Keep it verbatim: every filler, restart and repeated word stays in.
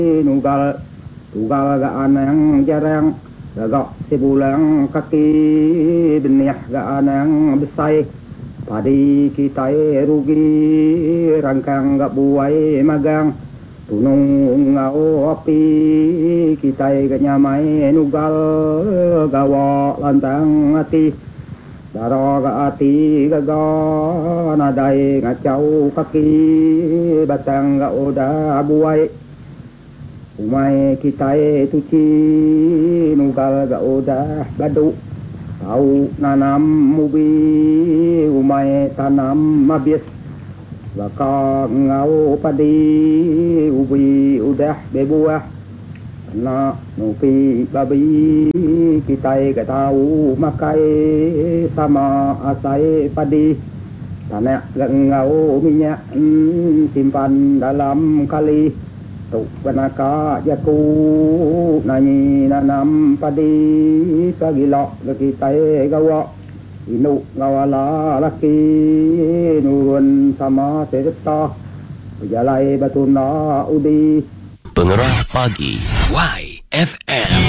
nugal tugal gaan yang jarang gagak sebulan kaki benih gaan yang besar padi kita rugi rangkang gak buai magang tunung ngau api kita gak nyamai nugal gawa lantang hati daro gak hati gagal nadai ngacau kaki batang gak udah buai umai kita tuci nugal gak udah badu tahu nanam mubi umai tanam habis baka ngau padi ubi udah bebuah na nupi babi kita gak tahu makai sama asai padi tanah gak ngau minyak simpan dalam kali tuk banaka jaku nani nanam padi pagilok kita gawa inu ngawala laki nurun sama serta jalai batuna udi Pengerah Pagi Y F M.